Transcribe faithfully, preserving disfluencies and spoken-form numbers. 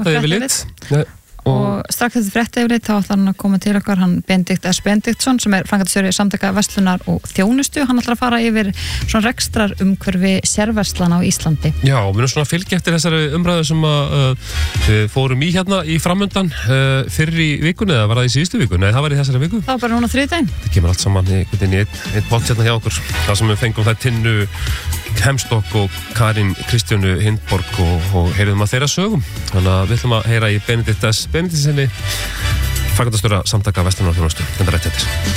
fréttayfirlit og strax þetta fréttayfirlit þá ætlar hann að koma til okkar hann Benedikt S. Benediktsson sem er framkvæmdastjóri Samtaka verslunar og þjónustu hann ætlar að fara yfir svona rekstrar umhverfi sérverslana á Íslandi. Já, við erum svona að fylgja eftir þessari umræðu sem að uh, við fórum í hérna í framöndan uh, fyrr í vikunni eða var það í síðustu viku? Nei, það var í þessari viku. Það var bara núna þriðjudaginn. Það kemur allt saman í einn einn pott hérna hjá okkur. Það sem við fengum það Tinnu Hemstokk og Karin Kristjánu Hindborg og, og heyrðum að þeirra sögum. Þannig að við ætlum að heyra í Benedikt S. Benediktssyni, framkvæmdastjóra Samtaka verslunar og þjónustu. Þetta er rétt eftir.